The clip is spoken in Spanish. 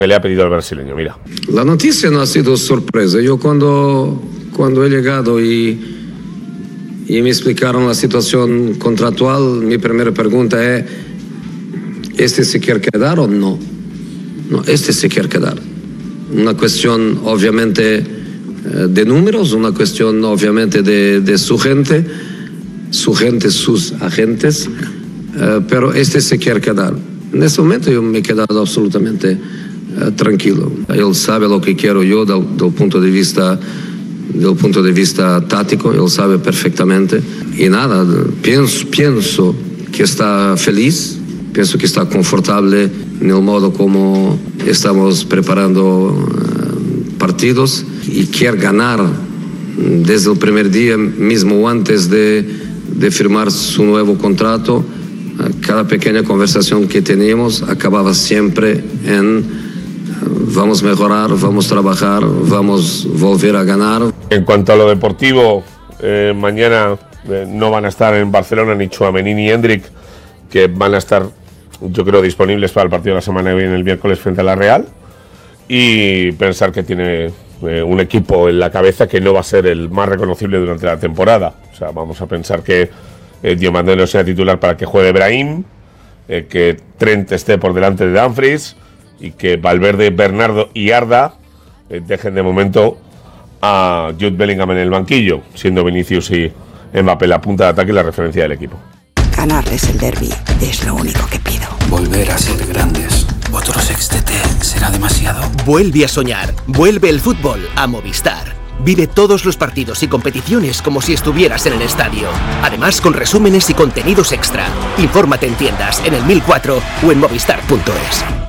que le ha pedido al brasileño. Mira. La noticia no ha sido sorpresa. Yo cuando he llegado y me explicaron la situación contractual, mi primera pregunta es, ¿este se quiere quedar o no? No, este se quiere quedar. Una cuestión obviamente de números, una cuestión obviamente de su gente, sus agentes, pero este se quiere quedar. En este momento yo me he quedado absolutamente tranquilo. Él sabe lo que quiero yo del punto de vista táctico, él sabe perfectamente. Y nada, pienso que está feliz, pienso que está confortable en el modo como estamos preparando partidos y quiere ganar desde el primer día, mismo antes de firmar su nuevo contrato. Cada pequeña conversación que teníamos acababa siempre en vamos a mejorar, vamos a trabajar, vamos a volver a ganar. En cuanto a lo deportivo, mañana no van a estar en Barcelona ni Tchouaméni ni Endrick, que van a estar, yo creo, disponibles para el partido de la semana que viene, el miércoles, frente a la Real. Y pensar que tiene un equipo en la cabeza que no va a ser el más reconocible durante la temporada. O sea, vamos a pensar que Diomandé no sea titular para que juegue Brahim, que Trent esté por delante de Dumfries y que Valverde, Bernardo y Arda dejen de momento a Jude Bellingham en el banquillo, siendo Vinicius y Mbappé la punta de ataque y la referencia del equipo. Ganarles el derbi es lo único que pido. Volver a ser grandes. Otro sextete será demasiado. Vuelve a soñar. Vuelve el fútbol a Movistar. Vive todos los partidos y competiciones como si estuvieras en el estadio. Además, con resúmenes y contenidos extra. Infórmate en tiendas, en el 1004 o en movistar.es.